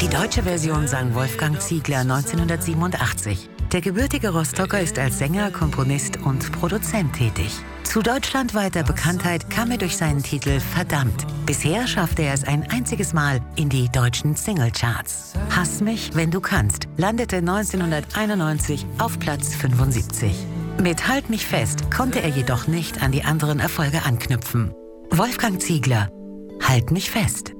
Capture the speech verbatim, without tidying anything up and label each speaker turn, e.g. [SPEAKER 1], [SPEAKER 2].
[SPEAKER 1] Die deutsche Version sang Wolfgang Ziegler neunzehnhundertsiebenundachtzig. Der gebürtige Rostocker ist als Sänger, Komponist und Produzent tätig. Zu deutschlandweiter Bekanntheit kam er durch seinen Titel Verdammt. Bisher schaffte er es ein einziges Mal in die deutschen Singlecharts. Hass mich, wenn du kannst landete neunzehnhunderteinundneunzig auf Platz fünfundsiebzig. Mit Halt mich fest konnte er jedoch nicht an die anderen Erfolge anknüpfen. Wolfgang Ziegler, Halt mich fest.